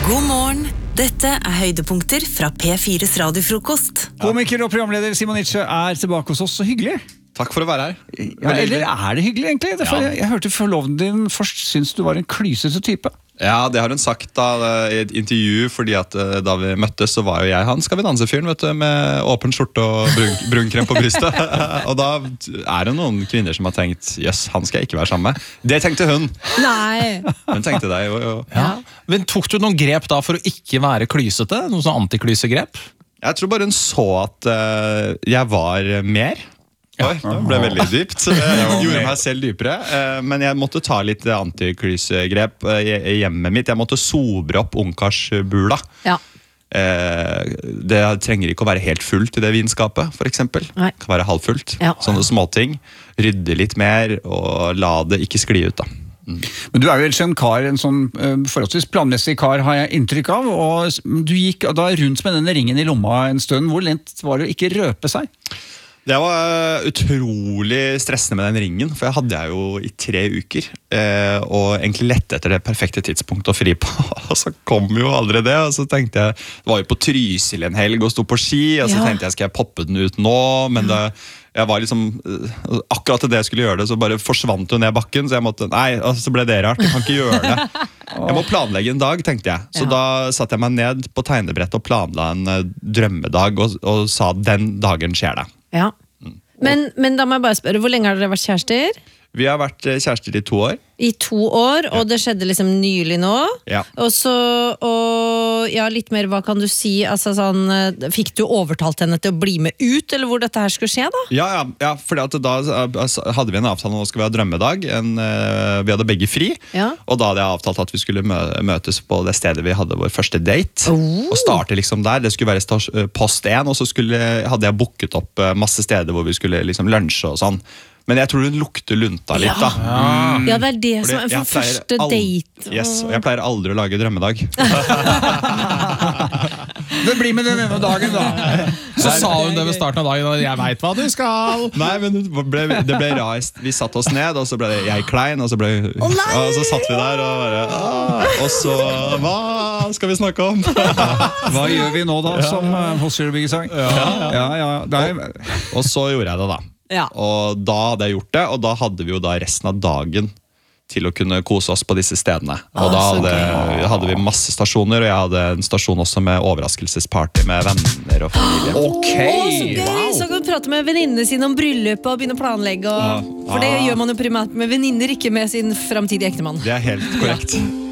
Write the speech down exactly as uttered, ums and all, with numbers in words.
God morgen, dette er høydepunkter fra P fires radiofrokost. Komiker og programleder Simon Nitsche er tilbake hos oss, så hyggelig. Takk for å være her. Ja, eller er det hyggelig egentlig? Derfor Ja. jeg, jeg hørte forloveden din først synes du var en klysete type. Ja, det har hun sagt da, i et intervju, fordi at eh, da vi møttes, så var jo jeg han Skal vi danse-fyren, vet du, med åpen skjorte og brun, brunkrem på brystet. Og da er det noen kvinner som har tenkt, jøss, han skal jeg ikke være sammen med. Det tenkte hun. Nei. Hun tenkte det, jo, jo. Ja. Men tok du noen grep da for å ikke være klysete? Noen sånn antiklyssegrep? Jeg tror bare hun så at eh, jeg var mer. Oi, det ble veldig dypt. Jeg gjorde meg selv dypere. eh, Men jeg måtte ta litt antiklyssegrep eh, i hjemmet mitt. Jeg måtte sobre opp ungkarsbula. Ja. Eh, Det trenger ikke å være helt fullt i det vinskapet, for eksempel. Nei. Det kan være halvfullt. Ja. Sånne småting. Rydde litt mer, og la det ikke skli ut da. Men du er jo ellers en kar, en sånn eh, forholdsvis planmessig kar, har jeg inntrykk av. Og s- du gikk da rundt med denne ringen i lomma en stund. Hvor lent var det å ikke røpe seg? Det var utrolig stressende med den ringen, for jeg hadde jeg jo i tre uker. Eh, og egentlig lette etter det perfekte tidspunktet å fri på. Og så kom jo aldri det, og så tenkte jeg, det var jo på Trysil en helg og sto på ski, og så Ja. tenkte jeg, skal jeg poppe den ut nå? Men det, jeg var liksom, eh, akkurat til det jeg skulle gjøre det, så bare forsvant jo ned bakken, så jeg måtte, nei, og så ble det rart, jeg kan ikke gjøre det. Jeg må planlegge en dag, tenkte jeg. Så Ja. da satte jeg meg ned på tegnebrettet og planla en eh, drømmedag, og, og sa, den dagen skjer det. Ja. Men, men da må jeg bare spørre, hvor lenge har dere vært kjærester? Vi har vært eh, kjærester i to år. I to år, og det skjedde liksom nylig nå. Ja. Og så, og ja, litt mer, hva kan du si? Altså sånn, eh, fikk du overtalt henne til å bli med ut, eller hvor dette her skulle skje da? Ja, ja, ja for da eh, hadde vi en avtale om at vi skulle ha drømmedag. En, eh, vi hadde begge fri. Ja. Og da hadde jeg avtalt at vi skulle mø- møtes på det stedet vi hadde vår første date. Oh. Og starte liksom der. Det skulle være stas- eh, post én, og så skulle, hadde jeg booket opp eh, masse steder hvor vi skulle liksom lunsje og sånn. Men jeg tror hun lukter lunta litt da. Ja, det er det Fordi som er jeg for pleier første al- date. Yes, og jeg pleier aldri å lage drømmedag. Det blir med den ene dagen da. Så sa hun det ved starten av dagen, og jeg vet hva du skal. Nei, men det ble, det ble rarest. Vi satt oss ned, og så ble jeg klein, og så, ble, nei! og så satt vi der og bare ah, og så, hva skal vi snakke om? Hva gjør vi nå da, som uh, hos Byggesang? Ja, ja, ja. Det er, Og så gjorde jeg det da. Ja. Og da hadde jeg gjort det, og da hadde vi jo da resten av dagen til å kunne kose oss på disse stedene. Og Ah, da så hadde, hadde vi masse stasjoner, og jeg hadde en stasjon også med overraskelsesparty med venner og familie. ok! Å, så gøy! Så kan du prate med venninnene sine om bryllupet og begynne å planlegge. Og, for det gjør man jo primært med venninner, ikke med sin fremtidige ektemann. Det er helt korrekt.